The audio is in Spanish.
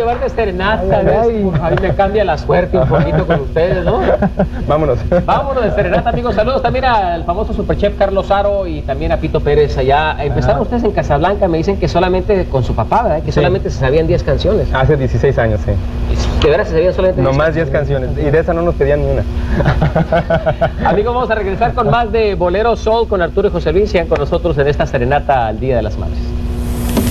llevar de serenata, ¿ves? A mí me cambia la suerte un poquito con ustedes, ¿no? Vámonos. Vámonos de serenata, amigos. Saludos también al famoso superchef Carlos Aro y también a Pito Pérez allá. Empezaron ustedes en Casablanca, me dicen que solamente con su papá, ¿verdad? Que solamente se sabían 10 canciones. Hace 16 años, sí. ¿De veras se sabían solamente 10 Nomás 10 canciones. Y de esa no nos pedían ni una. Amigos, vamos a regresar con más de Bolero Soul con Arturo y José Luis. Sean con nosotros en esta serenata al Día de las Madres.